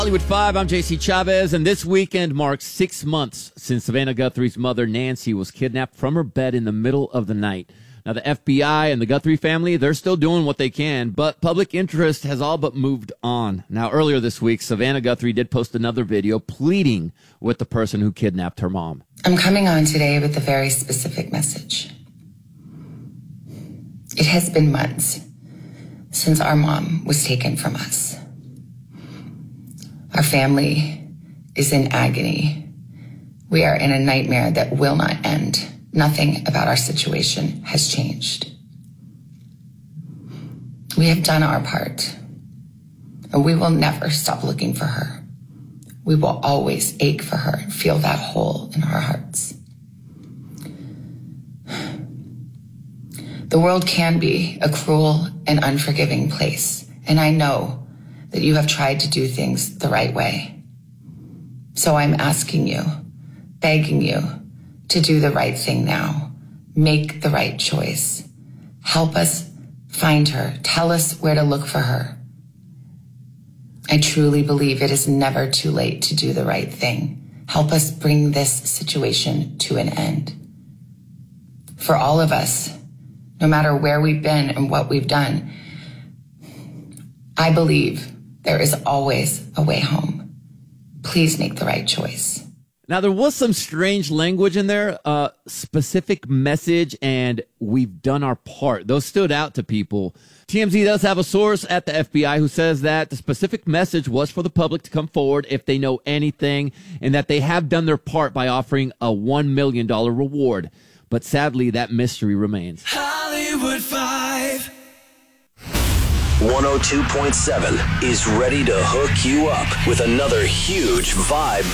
Hollywood 5, I'm JC Chavez, and this weekend marks 6 months since Savannah Guthrie's mother, Nancy, was kidnapped from her bed in the middle of the night. Now, the FBI and the Guthrie family, they're still doing what they can, but public interest has all but moved on. Now, earlier this week, Savannah Guthrie did post another video pleading with the person who kidnapped her mom. I'm coming on today with a very specific message. It has been months since our mom was taken from us. Our family is in agony. We are in a nightmare that will not end. Nothing about our situation has changed. We have done our part, and we will never stop looking for her. We will always ache for her and feel that hole in our hearts. The world can be a cruel and unforgiving place, and I know that you have tried to do things the right way. So I'm asking you, begging you, to do the right thing now. Make the right choice. Help us find her. Tell us where to look for her. I truly believe it is never too late to do the right thing. Help us bring this situation to an end. For all of us, no matter where we've been and what we've done, I believe there is always a way home. Please make the right choice. Now, there was some strange language in there, specific message, and we've done our part. Those stood out to people. TMZ does have a source at the FBI who says that the specific message was for the public to come forward if they know anything, and that they have done their part by offering a $1 million reward. But sadly, that mystery remains. Hollywood 5. 102.7 is ready to hook you up with another huge vibe